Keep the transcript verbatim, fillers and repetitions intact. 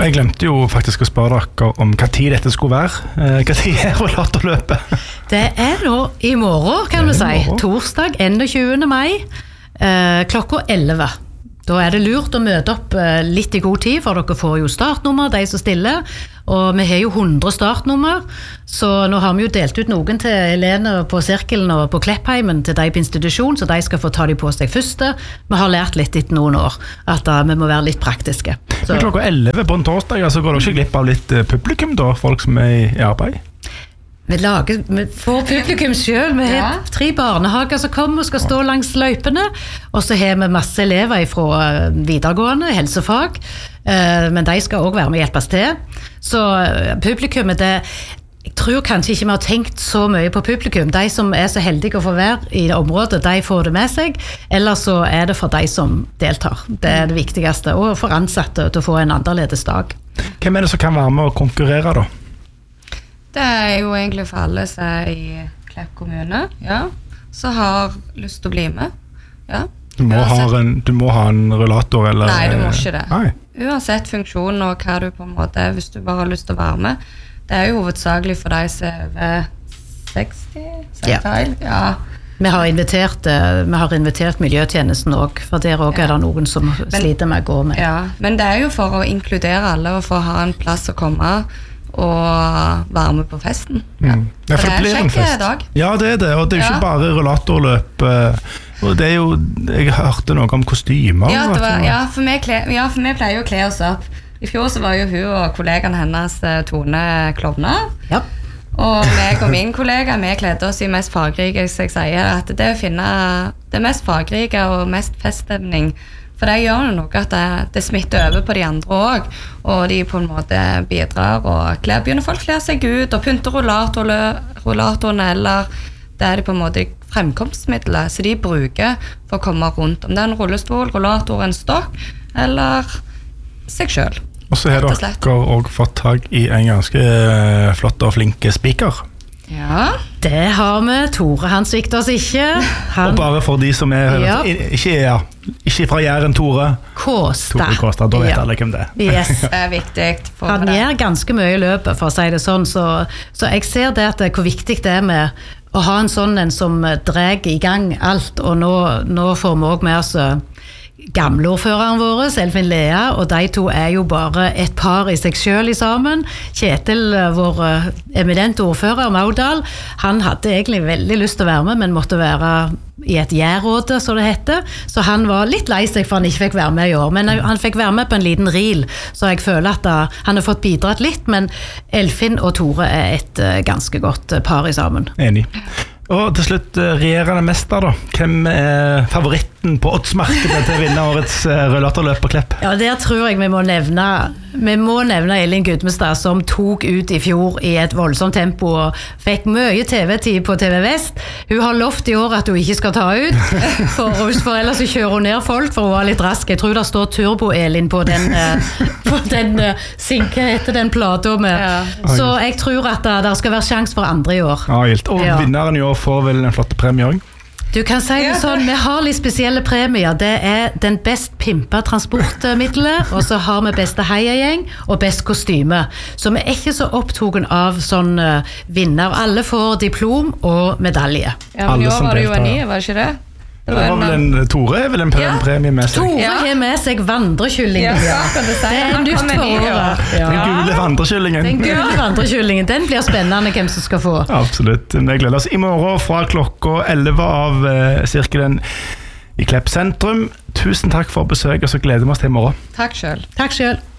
Jeg glemte jo faktisk å spørre dere om hva tid dette skulle være. Hva tid er rullatorløpet? Det er nå i morgen, kan vi si. Torsdag enogtjuende mai, eh, klokka elleve. Da er det lurt å møte opp litt i god tid, for dere får jo startnummer, de som stiller, og vi har jo hundre startnummer, så nå har vi jo delt ut noen til Helene på Sirkelen og på Kleppheimen, til de på institusjon, så de skal få ta de på seg første. Vi har lært litt etter noen år, at uh, vi må være litt praktiske. Så. Men klokka elleve på en torsdag, altså går det ikke glipp av litt publikum da, folk som er i arbeid? Vi, lager, vi får publikum selv. Vi har ja. tre barnehager som kommer og skal stå langs løypene, og så har vi masse elever fra videregående, helsefag, men de skal også være med og hjelpes til. Så publikummet, det, jeg tror kanskje ikke vi har tenkt så mye på publikum. De som er så heldige å få være i det området, de får det med seg, eller så er det for de som deltar. Det er det viktigste, og for ansatte til å få en annerledes dag. Hvem er det som kan være med og konkurrere da? Det er jo egentlig for alle som er i Klepp kommune, ja. Så har lyst til å bli med, ja. Du må, ha en, du må ha en rullator, eller? Nei, du må ikke det. Nei. Uansett funksjon og hva du på en måte er, hvis du bare har lyst til å være med. Det er jo hovedsakelig for deg som er over seksti, seksti, ja. ja. Vi har invitert, vi har invitert miljøtjenesten også, for der også ja. Er det noen som men, sliter med å gå med. Ja, men det er jo for å inkludere alle, og for å ha en plass å komme og være med på festen. Ja. Mm. Ja, for, for det, det er kjekke dag. Ja, det er det, og det er jo ja. Ikke bare rullatorløp. Og det er jo, jeg hørte noe om kostymer. Ja, det var, ja, for vi kle, ja, for vi pleier jo å kle oss opp. I fjor så var jo hun og kollegaen hennes Tone klovner. Ja. Og meg og min kollega, vi kledde oss i mest fargerike, så jeg sier at det å finne det mest fargerike og mest feststemning, for det gjør noe at det, det smitter over på de andre også, og de på en måte bidrar, og kler, begynner folk kler seg ut, og pynter rullatorene, eller det er de på en måte fremkomstmidler, så de bruker for å komme rundt, om det er en rullestol, rullator, en stokk, eller seg selv. Og så har dere også fått tag i en ganske flott og flink speaker. Ja. Det har vi. Tore, han svikter oss ikke. Han, og bare for de som er ja. ikke, ja, ikke fra Jæren, Tore. Kåstad. Tore Kåstad, da vet ja. alle hvem det er. Yes. Det er viktig. Han det. Gjør ganske mye i løpet, for å si det sånn, så, så jeg ser det at hvor viktig det er med å ha en sånn en som drar i gang alt, og nå, nå får vi også med oss gamleordføreren våre, Elfin Lea, og de to er jo bare et par i seg selv i sammen. Kjetil, vår eminente ordfører, Maudal, han hadde egentlig veldig lyst til å være med, men måtte være i et jærråde, så det heter. Så han var litt lei seg for han ikke fikk være med i år, men han fikk være med på en liten reel, så jeg føler at da, han har fått bidratt litt, men Elfin og Tore er et ganske godt par i sammen. Enig. Og til slutt, regjerende mester da. Hvem er favoritten på oddsmarkedet til å vinne årets rullatorløp på Klepp? Ja, der tror jeg vi må nevne, vi må nevne Elin Gudmestad, som tok ut i fjor i et voldsomt tempo og fikk mye T V-tid på T V Vest. Hun har lovt i år at hun ikke skal ta ut, for, for ellers så kjører hun ned folk, for hun var litt rask. Jeg tror det står Turbo-Elin på den, på den sinke etter den plata med. Ja. Så jeg tror at det, det skal være sjans for andre i år. Ja, helt. Og ja. Vinneren i år får vel en flotte premie også? Du kan si det sånn, vi har litt spesielle premier. Det er den best pimpa transportmiddelet, og så har vi beste heiagjeng og best kostyme. Så vi er ikke så opptogen av sånn uh, vinner. Alle får diplom og medalje. Ja, men i år var det jo en ny, var det ikke det? Det var vel en, Tore er vel en pre- ja. premie med seg. Tore ja. Har med seg vandrekyllingen. Ja, det, det er nytt for året. Ja. Den gule vandrekyllingen. Den gule vandrekyllingen, den blir spennende hvem som skal få. Absolutt. Vi gleder oss i morgen fra klokka elleve av uh, Sirkelen i Klepp sentrum. Tusen takk for besøk, og så gleder vi oss til i morgen. Takk selv. Takk selv.